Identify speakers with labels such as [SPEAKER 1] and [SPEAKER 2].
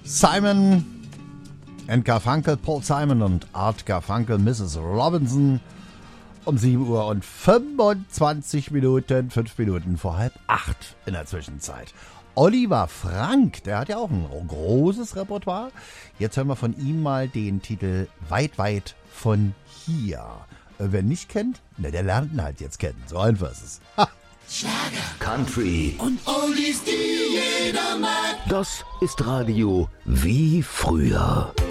[SPEAKER 1] Simon and Garfunkel, Paul Simon und Art Garfunkel, Mrs. Robinson. Um 7 Uhr und 25 Minuten, 5 Minuten vor 7:30 in der Zwischenzeit. Oliver Frank, der hat ja auch ein großes Repertoire. Jetzt hören wir von ihm mal den Titel Weit, weit von hier. Wer nicht kennt, der lernt ihn halt jetzt kennen. So einfach ist es. Ha.
[SPEAKER 2] Schlager, Country
[SPEAKER 3] und Oldies, die jeder mag.
[SPEAKER 2] Das ist Radio wie früher.